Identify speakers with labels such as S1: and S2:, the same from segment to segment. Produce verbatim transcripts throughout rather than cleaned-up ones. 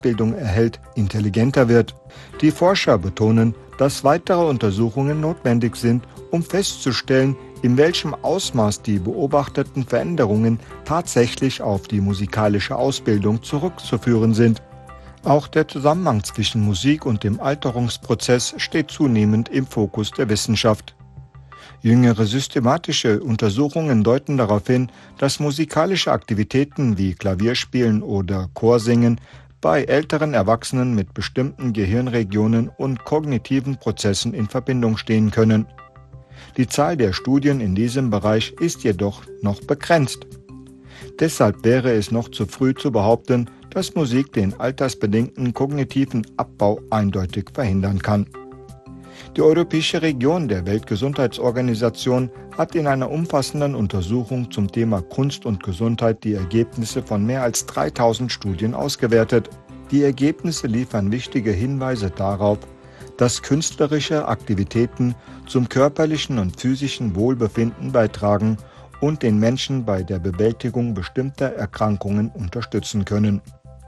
S1: Bildung erhält, intelligenter wird. Die Forscher betonen, dass weitere Untersuchungen notwendig sind, um festzustellen, in welchem Ausmaß die beobachteten Veränderungen tatsächlich auf die musikalische Ausbildung zurückzuführen sind. Auch der Zusammenhang zwischen Musik und dem Alterungsprozess steht zunehmend im Fokus der Wissenschaft. Jüngere systematische Untersuchungen deuten darauf hin, dass musikalische Aktivitäten wie Klavierspielen oder Chorsingen bei älteren Erwachsenen mit bestimmten Gehirnregionen und kognitiven Prozessen in Verbindung stehen können. Die Zahl der Studien in diesem Bereich ist jedoch noch begrenzt. Deshalb wäre es noch zu früh zu behaupten, dass Musik den altersbedingten kognitiven Abbau eindeutig verhindern kann. Die Europäische Region der Weltgesundheitsorganisation hat in einer umfassenden Untersuchung zum Thema Kunst und Gesundheit die Ergebnisse von mehr als dreitausend Studien ausgewertet. Die Ergebnisse liefern wichtige Hinweise darauf, dass künstlerische Aktivitäten zum körperlichen und physischen Wohlbefinden beitragen und den Menschen bei der Bewältigung bestimmter Erkrankungen unterstützen können.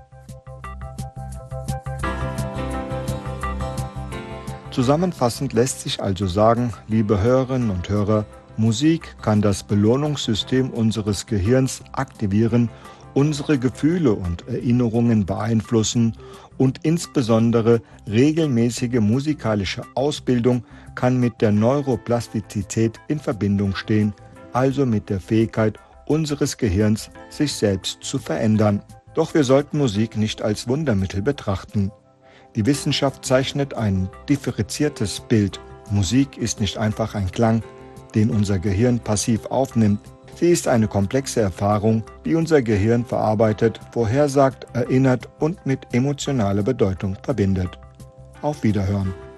S1: Zusammenfassend lässt sich also sagen, liebe Hörerinnen und Hörer, Musik kann das Belohnungssystem unseres Gehirns aktivieren, unsere Gefühle und Erinnerungen beeinflussen und insbesondere regelmäßige musikalische Ausbildung kann mit der Neuroplastizität in Verbindung stehen, also mit der Fähigkeit unseres Gehirns, sich selbst zu verändern. Doch wir sollten Musik nicht als Wundermittel betrachten. Die Wissenschaft zeichnet ein differenziertes Bild. Musik ist nicht einfach ein Klang, den unser Gehirn passiv aufnimmt. Sie ist eine komplexe Erfahrung, die unser Gehirn verarbeitet, vorhersagt, erinnert und mit emotionaler Bedeutung verbindet. Auf Wiederhören.